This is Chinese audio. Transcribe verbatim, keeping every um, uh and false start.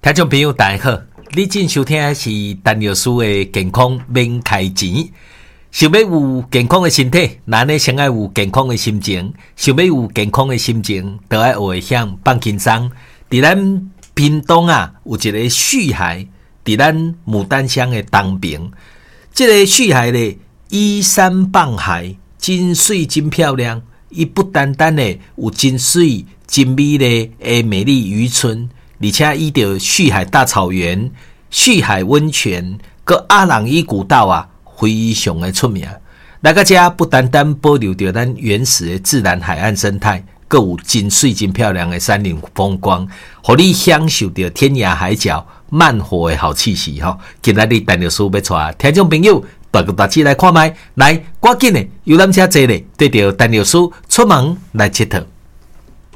听众朋友大家好，你正收听的是陈老师的健康免开钱。想要有健康的身体，那呢先要有健康的心情。想要有健康的心情，就要学会晓放轻松。伫咱屏东啊，有一个旭海，伫咱牡丹乡的东边，这个旭海咧依山傍海，真水真漂亮。伊不单单咧有真水真美丽的美丽渔村，而且伊着旭海大草原、旭海温泉、佮阿朗伊古道啊，非常的出名。来到这不单单保留着咱原始的自然海岸生态，佮有真水真漂亮的山林风光，互你享受着天涯海角慢活的好气息吼。今仔日陈老师要带听众朋友大个大姐来看麦，来赶紧的游览车坐咧，对着陈老师出门来佚佗。